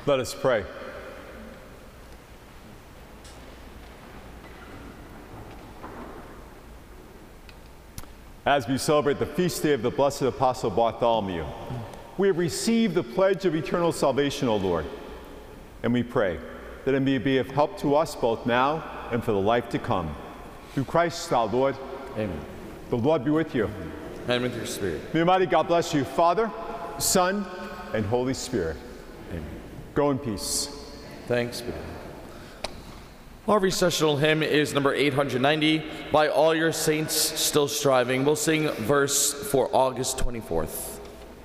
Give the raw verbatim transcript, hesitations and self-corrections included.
Let us pray. As we celebrate the feast day of the blessed Apostle Bartholomew, we have received the pledge of eternal salvation, O Lord, and we pray that it may be of help to us both now and for the life to come. Through Christ our Lord. Amen. The Lord be with you. And with your spirit. May Almighty God bless you, Father, Son, and Holy Spirit. Amen. Go in peace. Thanks be to God. Our recessional hymn is number eight hundred ninety, By All Your Saints Still Striving. We'll sing verse for August twenty-fourth.